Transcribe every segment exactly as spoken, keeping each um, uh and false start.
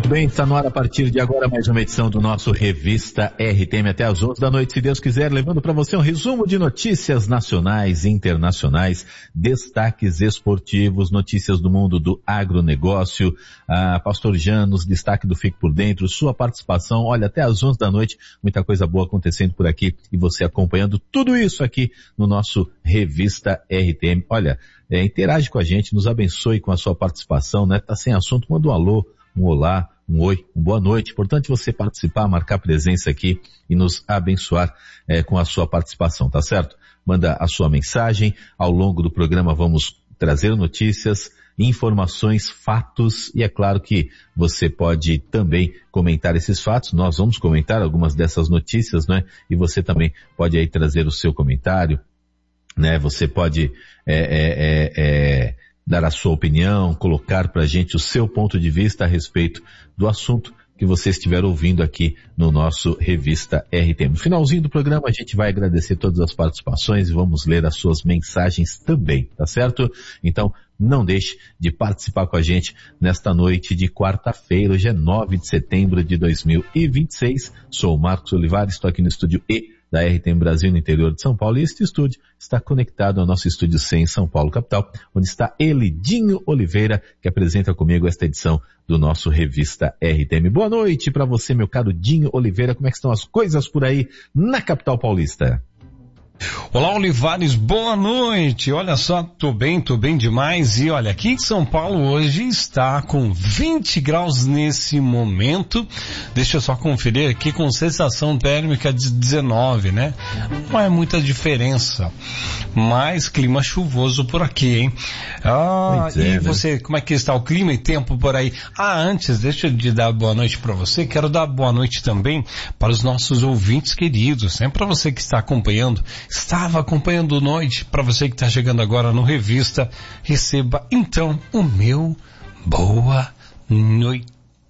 Muito bem, está no ar a partir de agora mais uma edição do nosso Revista R T M até às onze da noite, se Deus quiser, levando para você um resumo de notícias nacionais e internacionais, destaques esportivos, notícias do mundo do agronegócio, ah, Pastor Janos, destaque do Fique por Dentro, sua participação, olha, até às onze da noite, muita coisa boa acontecendo por aqui e você acompanhando tudo isso aqui no nosso Revista R T M. Olha, é, interage com a gente, nos abençoe com a sua participação, né? Tá sem assunto, manda um alô, um olá, um oi, uma boa noite. Importante você participar, marcar presença aqui e nos abençoar é, com a sua participação, tá certo? Manda a sua mensagem. Ao longo do programa vamos trazer notícias, informações, fatos e é claro que você pode também comentar esses fatos. Nós vamos comentar algumas dessas notícias, né? E você também pode aí trazer o seu comentário, né? Você pode é, é, é, é, dar a sua opinião, colocar pra gente o seu ponto de vista a respeito do assunto que você estiver ouvindo aqui no nosso Revista R T M. No finalzinho do programa a gente vai agradecer todas as participações e vamos ler as suas mensagens também, tá certo? Então não deixe de participar com a gente nesta noite de quarta-feira, hoje é nove de setembro de dois mil e vinte e seis. Sou o Marcos Olivares, estou aqui no estúdio E da R T M Brasil no interior de São Paulo e este estúdio está conectado ao nosso estúdio C em São Paulo, capital, onde está ele, Dinho Oliveira, que apresenta comigo esta edição do nosso Revista R T M. Boa noite para você, meu caro Dinho Oliveira, como é que estão as coisas por aí na capital paulista? Olá, Olivares, boa noite. Olha só, tô bem, tô bem demais. E olha, aqui em São Paulo hoje está com vinte graus nesse momento. Deixa eu só conferir aqui com sensação térmica de dezenove, né? Não é muita diferença, mas clima chuvoso por aqui, hein? Ah, é, e né? Você, como é que está o clima e tempo por aí? Ah, antes, deixa eu de dar boa noite para você. Quero dar boa noite também para os nossos ouvintes queridos, né? Para você que está acompanhando, estava acompanhando noite, para você que está chegando agora no Revista, receba então o meu boa noite.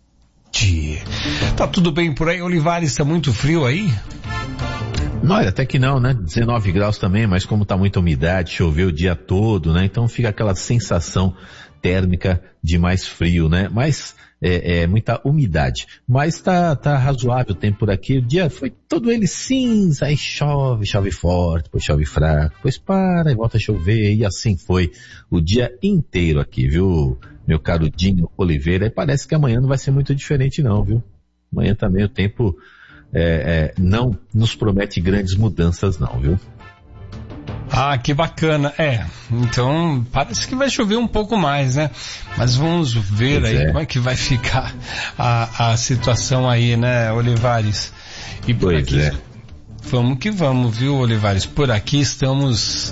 Tá tudo bem por aí, Olivares? Está muito frio aí? Não, até que não, né? dezenove graus também, mas como tá muita umidade, choveu o dia todo, né? Então fica aquela sensação térmica de mais frio, né? Mas é, é muita umidade. Mas tá, tá razoável o tempo por aqui. O dia foi todo ele cinza, aí chove, chove forte, depois chove fraco, depois para e volta a chover, e assim foi o dia inteiro aqui, viu, meu caro Dinho Oliveira? E parece que amanhã não vai ser muito diferente não, viu? Amanhã também o tempo é, é, não nos promete grandes mudanças não, viu? Ah, que bacana. É, então parece que vai chover um pouco mais, né? Mas vamos ver pois aí é. Como é que vai ficar a, a situação aí, né, Olivares? E por pois aqui, é. Vamos que vamos, viu, Olivares? Por aqui estamos,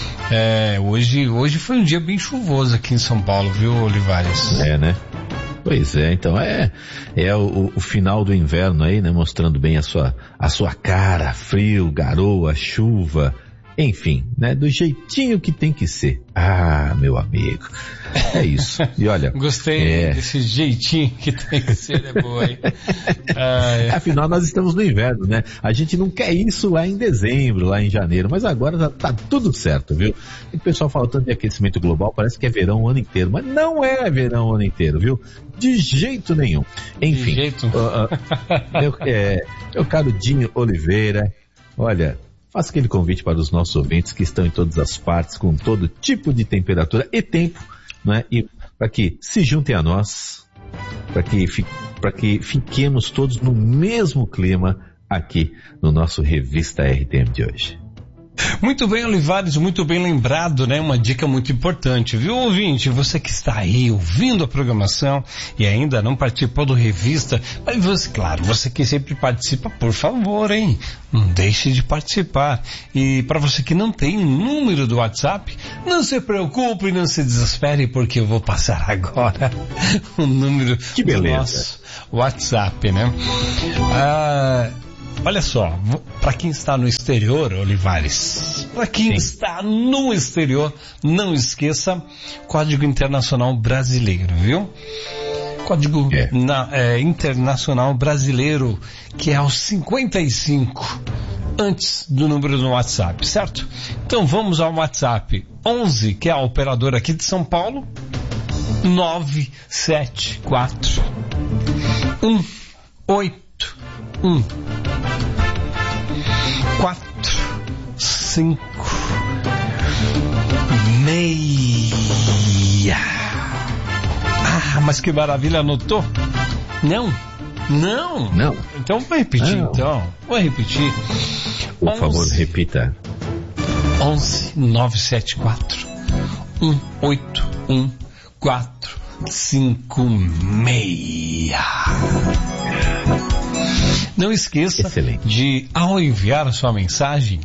é, hoje, hoje foi um dia bem chuvoso aqui em São Paulo, viu, Olivares? É, né? Pois é, então é, é o, o final do inverno aí, né? Mostrando bem a sua, a sua cara, frio, garoa, chuva, enfim, né? Do jeitinho que tem que ser. Ah, meu amigo. É isso. E olha. Gostei é... desse jeitinho que tem que ser, é boa aí. Ah, é. Afinal, nós estamos no inverno, né? A gente não quer isso lá em dezembro, lá em janeiro, mas agora tá, tá tudo certo, viu? E o pessoal fala tanto de aquecimento global, parece que é verão o ano inteiro, mas não é verão o ano inteiro, viu? De jeito nenhum. Enfim. De jeito? Uh, uh, meu, é, meu caro Dinho Oliveira, olha, faça aquele convite para os nossos ouvintes que estão em todas as partes, com todo tipo de temperatura e tempo, né? E para que se juntem a nós, para que, para que fiquemos todos no mesmo clima aqui no nosso Revista R T M de hoje. Muito bem, Olivares, muito bem lembrado, né? Uma dica muito importante, viu, ouvinte? Você que está aí ouvindo a programação e ainda não participou do Revista, mas você, claro, você que sempre participa, por favor, hein? Não deixe de participar. E para você que não tem o número do WhatsApp, não se preocupe, não se desespere, porque eu vou passar agora o número que beleza. do nosso WhatsApp, né? Ah... Olha só, para quem está no exterior, Olivares, para quem Sim. está no exterior, não esqueça, Código Internacional Brasileiro, viu? Código é. Na, é, Internacional Brasileiro, que é o cinquenta e cinco, antes do número do WhatsApp, certo? Então vamos ao WhatsApp onze, que é a operadora aqui de São Paulo, nove sete quatro um, oito, um, quatro, cinco, meia. Ah, mas que maravilha, anotou? Não, não, não. Então vou repetir, não. então, vou repetir. Por onze, favor, repita. onze, nove sete quatro, um, oito, um, quatro, cinco, meia. Não esqueça Excelente. de, ao enviar a sua mensagem,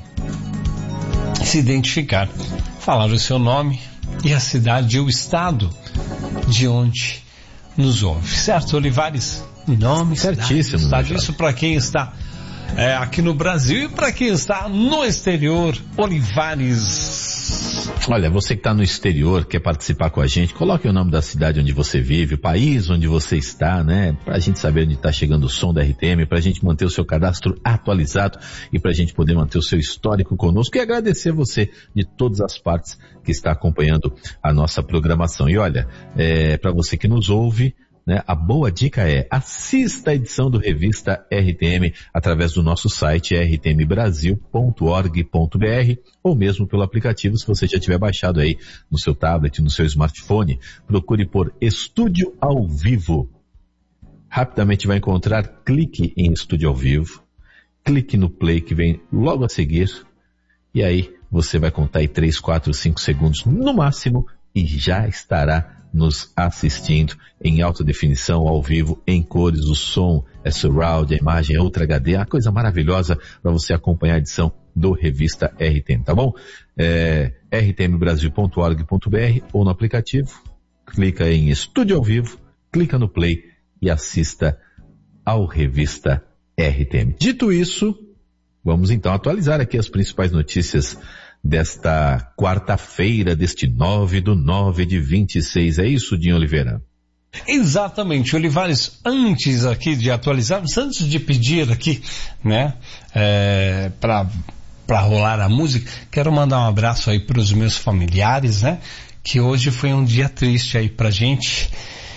se identificar, falar o seu nome e a cidade e o estado de onde nos ouve. Certo, Olivares? Nome, certíssimo. Cidade, estado. Isso para quem está é, aqui no Brasil e para quem está no exterior. Olivares. Olha, você que está no exterior, quer participar com a gente, coloque o nome da cidade onde você vive, o país onde você está, né? Pra gente saber onde está chegando o som da R T M, pra gente manter o seu cadastro atualizado e pra gente poder manter o seu histórico conosco e agradecer você de todas as partes que está acompanhando a nossa programação. E olha, é, para você que nos ouve, né, a boa dica é, assista a edição do Revista R T M através do nosso site r t m brasil ponto org ponto b r ou mesmo pelo aplicativo, se você já tiver baixado aí no seu tablet, no seu smartphone. Procure por Estúdio ao Vivo. Rapidamente vai encontrar, clique em Estúdio ao Vivo, clique no play que vem logo a seguir e aí você vai contar aí três, quatro, cinco segundos no máximo e já estará nos assistindo em alta definição, ao vivo, em cores, o som é surround, a imagem é Ultra H D, uma coisa maravilhosa para você acompanhar a edição do Revista R T M, tá bom? É, r t m brasil ponto org ponto b r ou no aplicativo, clica em Estúdio ao Vivo, clica no Play e assista ao Revista R T M. Dito isso, vamos então atualizar aqui as principais notícias desta quarta-feira, deste nove do nove de vinte e seis. É isso, Dinho Oliveira? Exatamente, Olivares. Antes aqui de atualizarmos, antes de pedir aqui, né, é, para para rolar a música, quero mandar um abraço aí para os meus familiares, né, que hoje foi um dia triste aí pra gente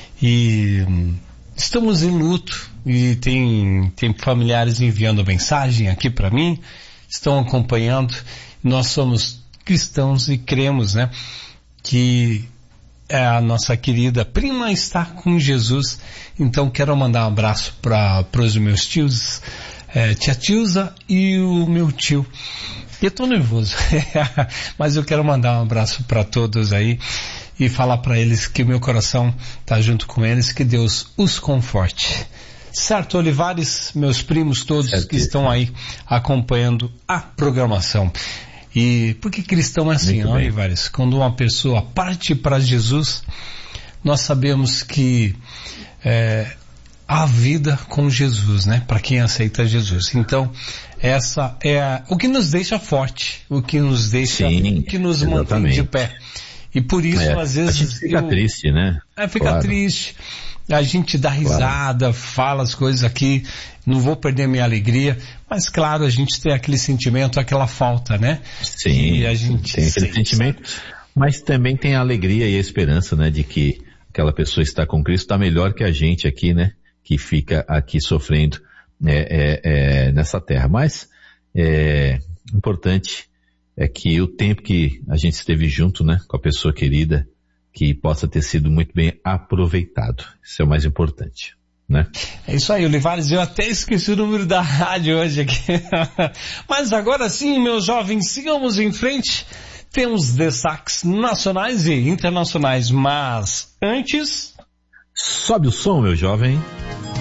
e hum, estamos em luto e tem, tem familiares enviando mensagem aqui para mim, estão acompanhando. Nós somos cristãos e cremos, né, que a nossa querida prima está com Jesus. Então quero mandar um abraço para os meus tios, é, tia Tilza e o meu tio. Eu tô nervoso, mas eu quero mandar um abraço para todos aí e falar para eles que o meu coração tá junto com eles, que Deus os conforte. Certo, Olivares, meus primos todos certo. Que estão aí acompanhando a programação. E porque cristão é assim, não, Olivares? Quando uma pessoa parte para Jesus, nós sabemos que é, há vida com Jesus, né? Para quem aceita Jesus. Então, essa é a, o que nos deixa forte, o que nos deixa, Sim, o que nos exatamente. mantém de pé. E por isso, é, às vezes... A gente fica eu, triste, né? É, fica claro. triste. A gente dá risada, claro. fala as coisas aqui, não vou perder minha alegria, mas claro, a gente tem aquele sentimento, aquela falta, né? Sim, e a gente tem aquele sente, sentimento, mas também tem a alegria e a esperança, né, de que aquela pessoa está com Cristo, está melhor que a gente aqui, né, que fica aqui sofrendo é, é, é, nessa terra. Mas é importante é que o tempo que a gente esteve junto, né, com a pessoa querida, que possa ter sido muito bem aproveitado. Isso é o mais importante, né? É isso aí, Olivares. Eu até esqueci o número da rádio hoje aqui. Mas agora sim, meus jovens, sigamos em frente. Temos destaques nacionais e internacionais, mas antes... Sobe o som, meu jovem.